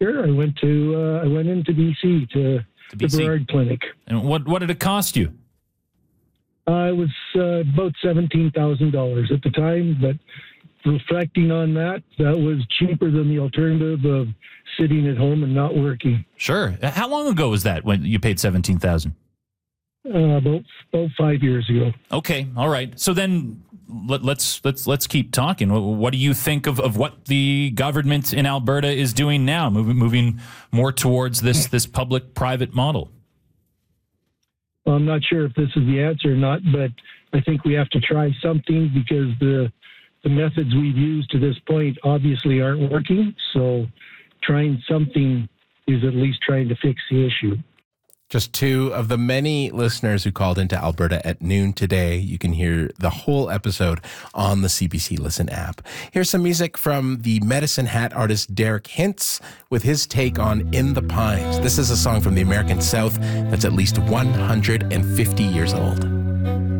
Sure, I went into BC to the Burrard Clinic. And what did it cost you? It was about $17,000 at the time, but reflecting on that, that was cheaper than the alternative of sitting at home and not working. Sure. How long ago was that when you paid $17,000? About 5 years ago. Okay, all right. So then let's keep talking. What do you think of what the government in Alberta is doing now, moving more towards this public-private model? Well, I'm not sure if this is the answer or not, but I think we have to try something because the methods we've used to this point obviously aren't working. So trying something is at least trying to fix the issue. Just two of the many listeners who called into Alberta at noon today. You can hear the whole episode on the CBC Listen app. Here's some music from the Medicine Hat artist Derek Hintz with his take on In the Pines. This is a song from the American South that's at least 150 years old.